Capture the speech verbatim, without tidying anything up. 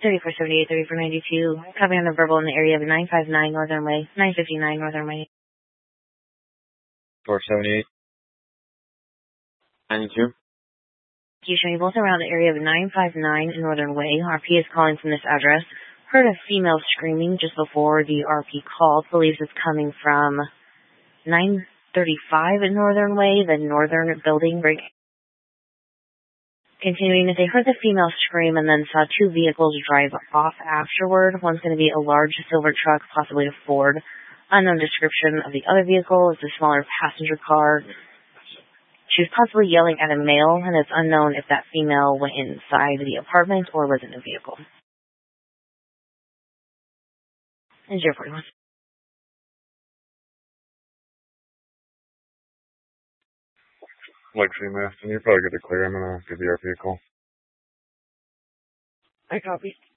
thirty-four seventy-eight, thirty-four ninety-two, copy on the verbal in the area of nine five nine Northern Way, nine fifty-nine Northern Way. four seventy-eight. ninety-two. You show me both around the area of nine five nine Northern Way. R P is calling from this address. Heard a female screaming just before the R P called. Believes it's coming from nine thirty-five Northern Way, the northern building break. Continuing, that they heard the female scream and then saw two vehicles drive off afterward. One's going to be a large silver truck, possibly a Ford. Unknown description of the other vehicle is a smaller passenger car. She was possibly yelling at a male, and it's unknown if that female went inside the apartment or was in a vehicle. And zero forty-one. Lexi Maston, you're probably good to clear. I'm going to give the R P a call. I copy.